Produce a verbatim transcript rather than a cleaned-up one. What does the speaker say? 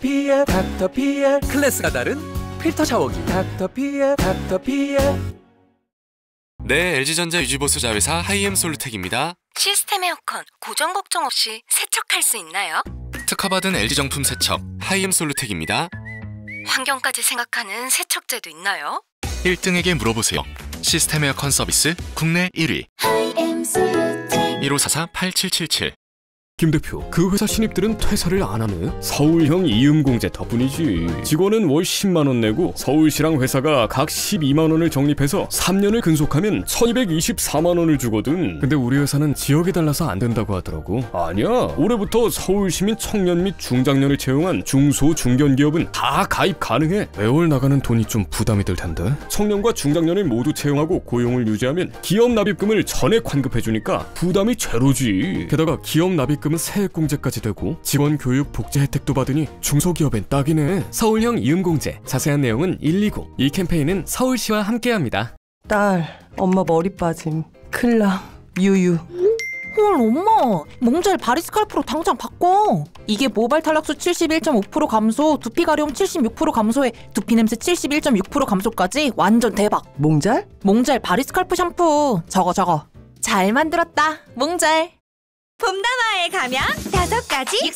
닥터피엘 닥터피엘 클래스가 다른 필터 샤워기 닥터피엘 닥터피엘. 네, 엘지전자 유지보수 자회사 하이엠솔루텍입니다. 시스템 에어컨 고정 걱정 없이 세척할 수 있나요? 특허받은 엘지 정품 세척 하이엠솔루텍입니다. 환경까지 생각하는 세척제도 있나요? 일 등에게 물어보세요. 시스템 에어컨 서비스 국내 일 위 일오사사 팔칠칠칠. 김 대표, 그 회사 신입들은 퇴사를 안 하네? 서울형 이음공제 덕분이지. 직원은 월 십만 원 내고 서울시랑 회사가 각 십이만 원을 적립해서 삼 년을 근속하면 천이백이십사만 원을 주거든. 근데 우리 회사는 지역에 달라서 안 된다고 하더라고. 아니야, 올해부터 서울시민 청년 및 중장년을 채용한 중소 중견기업은 다 가입 가능해. 매월 나가는 돈이 좀 부담이 될 텐데. 청년과 중장년을 모두 채용하고 고용을 유지하면 기업 납입금을 전액 환급해주니까 부담이 제로지. 게다가 기업 납입금 세액공제까지 되고 직원 교육 복지 혜택도 받으니 중소기업엔 딱이네. 서울형 이음공제, 자세한 내용은 일이구. 이 캠페인은 서울시와 함께합니다. 딸, 엄마 머리 빠짐. 클라, 유유. 헐, 엄마, 몽젤 바리스칼프로 당장 바꿔. 이게 모발 탈락수 칠십일 점 오 퍼센트 감소, 두피 가려움 칠십육 퍼센트 감소에 두피 냄새 칠십일 점 육 퍼센트 감소까지 완전 대박. 몽젤? 몽젤 바리스칼프 샴푸. 저거 저거 잘 만들었다, 몽젤. 봄다마에 가면 다섯 가지